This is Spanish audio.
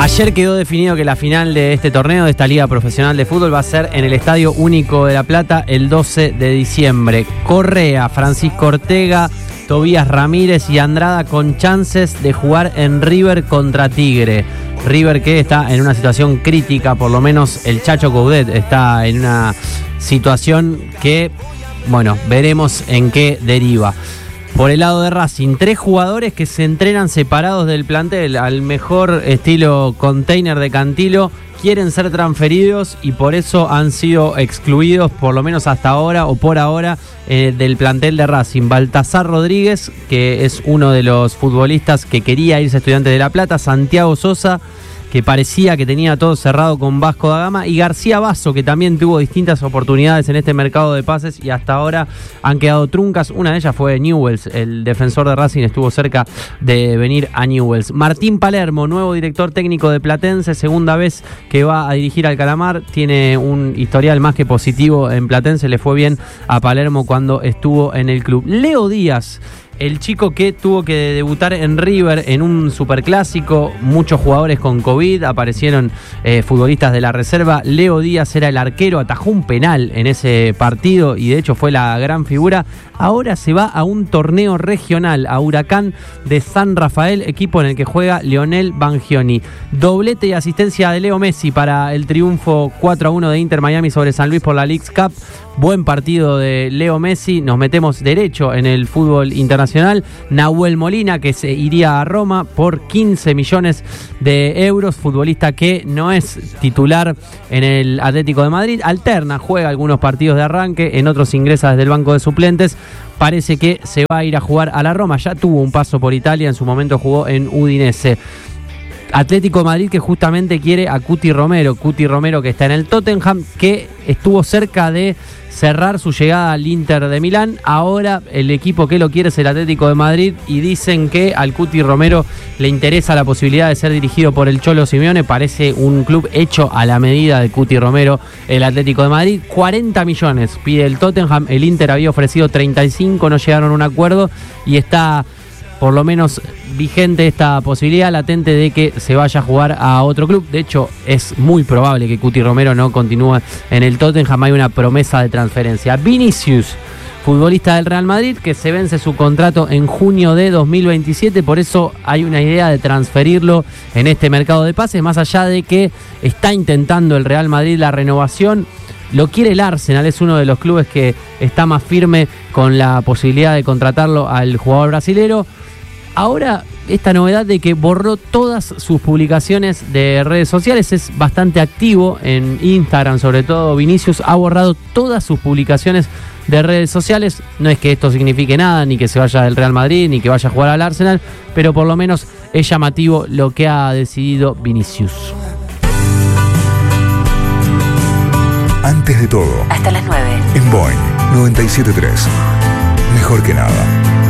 Ayer quedó definido que la final de este torneo, de esta liga profesional de fútbol, va a ser en el Estadio Único de La Plata el 12 de diciembre. Correa, Francisco Ortega, Tobías Ramírez y Andrada con chances de jugar en River contra Tigre. River que está en una situación crítica, por lo menos el Chacho Coudet está en una situación que, bueno, veremos en qué deriva. Por el lado de Racing, 3 jugadores que se entrenan separados del plantel, al mejor estilo container de Cantilo, quieren ser transferidos y por eso han sido excluidos, por lo menos hasta ahora o por ahora, del plantel de Racing. Baltasar Rodríguez, que es uno de los futbolistas que quería irse a Estudiantes de La Plata, Santiago Sosa, que parecía que tenía todo cerrado con Vasco da Gama, y García Basso, que también tuvo distintas oportunidades en este mercado de pases y hasta ahora han quedado truncas. Una de ellas fue Newell's, el defensor de Racing estuvo cerca de venir a Newell's. Martín Palermo, nuevo director técnico de Platense, segunda vez que va a dirigir al Calamar, tiene un historial más que positivo en Platense, le fue bien a Palermo cuando estuvo en el club. Leo Díaz, el chico que tuvo que debutar en River en un superclásico, muchos jugadores con COVID, aparecieron futbolistas de la reserva. Leo Díaz era el arquero, atajó un penal en ese partido y de hecho fue la gran figura. Ahora se va a un torneo regional, a Huracán de San Rafael, equipo en el que juega Leonel Bangioni. Doblete y asistencia de Leo Messi para el triunfo 4-1 de Inter Miami sobre San Luis por la Leagues Cup. Buen partido de Leo Messi, nos metemos derecho en el fútbol internacional. Nahuel Molina, que se iría a Roma por 15 millones de euros, futbolista que no es titular en el Atlético de Madrid, alterna, juega algunos partidos de arranque, en otros ingresa desde el banco de suplentes. Parece que se va a ir a jugar a la Roma, ya tuvo un paso por Italia, en su momento jugó en Udinese. Atlético de Madrid que justamente quiere a Cuti Romero que está en el Tottenham, que estuvo cerca de cerrar su llegada al Inter de Milán. Ahora el equipo que lo quiere es el Atlético de Madrid y dicen que al Cuti Romero le interesa la posibilidad de ser dirigido por el Cholo Simeone. Parece un club hecho a la medida de Cuti Romero, el Atlético de Madrid. 40 millones pide el Tottenham, el Inter había ofrecido 35, no llegaron a un acuerdo y está por lo menos vigente esta posibilidad latente de que se vaya a jugar a otro club. De hecho, es muy probable que Cuti Romero no continúe en el Tottenham. Hay una promesa de transferencia. Vinicius, futbolista del Real Madrid, que se vence su contrato en junio de 2027. Por eso hay una idea de transferirlo en este mercado de pases. Más allá de que está intentando el Real Madrid la renovación, lo quiere el Arsenal, es uno de los clubes que está más firme con la posibilidad de contratarlo al jugador brasilero. Ahora, esta novedad de que borró todas sus publicaciones de redes sociales, es bastante activo en Instagram, sobre todo Vinicius ha borrado todas sus publicaciones de redes sociales. No es que esto signifique nada, ni que se vaya del Real Madrid, ni que vaya a jugar al Arsenal, pero por lo menos es llamativo lo que ha decidido Vinicius. Antes de todo, hasta las 9. En Boing 97.3. Mejor que nada.